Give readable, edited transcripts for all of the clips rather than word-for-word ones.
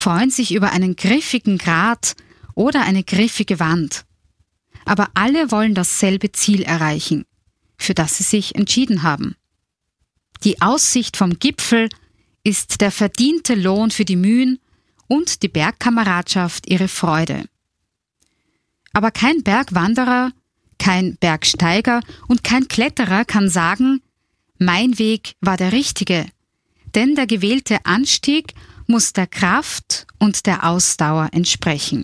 freuen sich über einen griffigen Grat oder eine griffige Wand. Aber alle wollen dasselbe Ziel erreichen, für das sie sich entschieden haben. Die Aussicht vom Gipfel ist der verdiente Lohn für die Mühen und die Bergkameradschaft ihre Freude. Aber kein Bergwanderer, kein Bergsteiger und kein Kletterer kann sagen, mein Weg war der richtige, denn der gewählte Anstieg muss der Kraft und der Ausdauer entsprechen.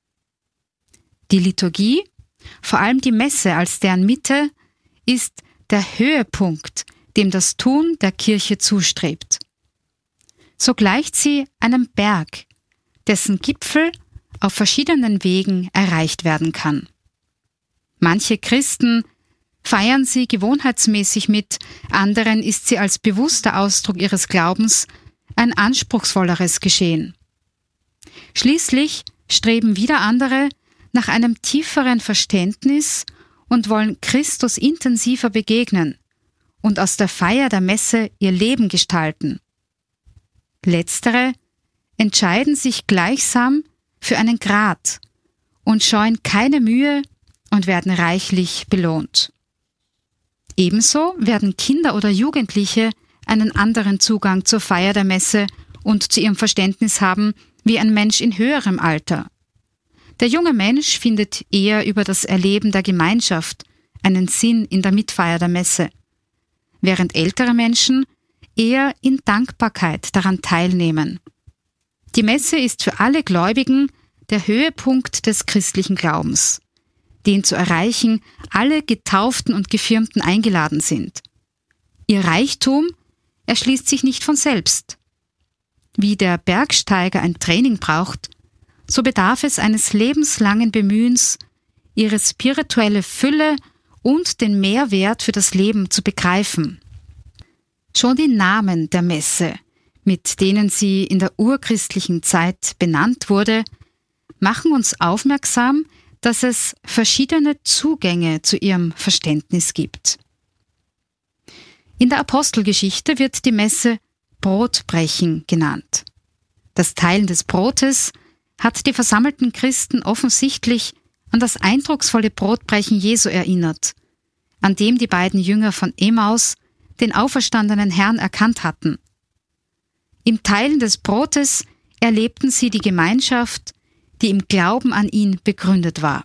Die Liturgie, vor allem die Messe als deren Mitte, ist der Höhepunkt, dem das Tun der Kirche zustrebt. So gleicht sie einem Berg, dessen Gipfel auf verschiedenen Wegen erreicht werden kann. Manche Christen feiern sie gewohnheitsmäßig mit, anderen ist sie als bewusster Ausdruck ihres Glaubens ein anspruchsvolleres Geschehen. Schließlich streben wieder andere nach einem tieferen Verständnis und wollen Christus intensiver begegnen und aus der Feier der Messe ihr Leben gestalten. Letztere entscheiden sich gleichsam für einen Grat und scheuen keine Mühe und werden reichlich belohnt. Ebenso werden Kinder oder Jugendliche einen anderen Zugang zur Feier der Messe und zu ihrem Verständnis haben wie ein Mensch in höherem Alter. Der junge Mensch findet eher über das Erleben der Gemeinschaft einen Sinn in der Mitfeier der Messe, während ältere Menschen eher in Dankbarkeit daran teilnehmen. Die Messe ist für alle Gläubigen der Höhepunkt des christlichen Glaubens, den zu erreichen alle Getauften und Gefirmten eingeladen sind. Ihr Reichtum erschließt sich nicht von selbst. Wie der Bergsteiger ein Training braucht, so bedarf es eines lebenslangen Bemühens, ihre spirituelle Fülle und den Mehrwert für das Leben zu begreifen. Schon die Namen der Messe, mit denen sie in der urchristlichen Zeit benannt wurde, machen uns aufmerksam, dass es verschiedene Zugänge zu ihrem Verständnis gibt. In der Apostelgeschichte wird die Messe Brotbrechen genannt. Das Teilen des Brotes hat die versammelten Christen offensichtlich an das eindrucksvolle Brotbrechen Jesu erinnert, an dem die beiden Jünger von Emmaus den auferstandenen Herrn erkannt hatten. Im Teilen des Brotes erlebten sie die Gemeinschaft, die im Glauben an ihn begründet war.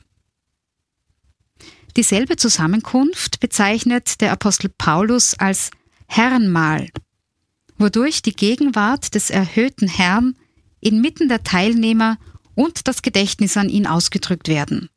Dieselbe Zusammenkunft bezeichnet der Apostel Paulus als Herrenmahl, wodurch die Gegenwart des erhöhten Herrn inmitten der Teilnehmer und das Gedächtnis an ihn ausgedrückt werden.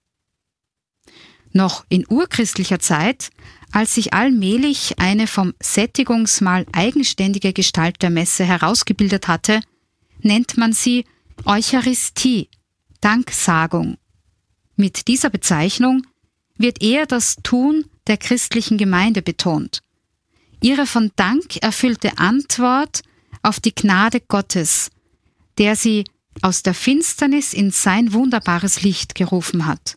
Noch in urchristlicher Zeit, als sich allmählich eine vom Sättigungsmahl eigenständige Gestalt der Messe herausgebildet hatte, nennt man sie Eucharistie, Danksagung. Mit dieser Bezeichnung wird eher das Tun der christlichen Gemeinde betont, ihre von Dank erfüllte Antwort auf die Gnade Gottes, der sie aus der Finsternis in sein wunderbares Licht gerufen hat.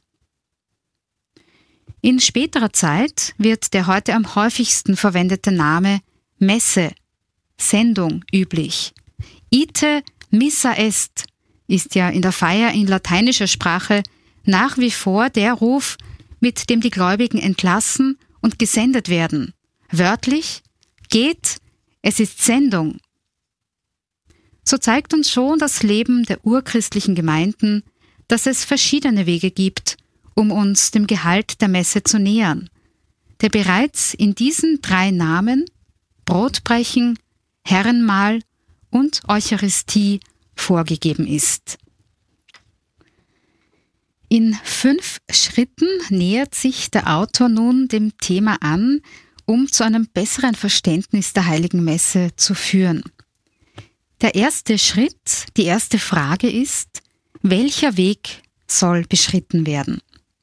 In späterer Zeit wird der heute am häufigsten verwendete Name Messe, Sendung üblich. Ite missa est ist ja in der Feier in lateinischer Sprache nach wie vor der Ruf, mit dem die Gläubigen entlassen und gesendet werden. Wörtlich, geht, es ist Sendung. So zeigt uns schon das Leben der urchristlichen Gemeinden, dass es verschiedene Wege gibt, um uns dem Gehalt der Messe zu nähern, der bereits in diesen 3 Namen, Brotbrechen, Herrenmahl und Eucharistie, vorgegeben ist. In 5 Schritten nähert sich der Autor nun dem Thema an, um zu einem besseren Verständnis der Heiligen Messe zu führen. Der erste Schritt, die erste Frage ist, welcher Weg soll beschritten werden?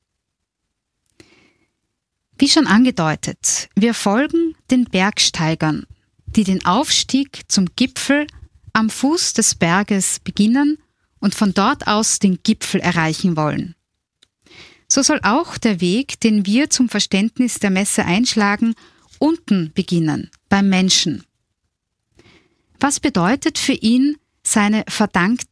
Wie schon angedeutet, wir folgen den Bergsteigern, die den Aufstieg zum Gipfel am Fuß des Berges beginnen und von dort aus den Gipfel erreichen wollen. So soll auch der Weg, den wir zum Verständnis der Messe einschlagen, unten beginnen, beim Menschen. Was bedeutet für ihn seine verdankte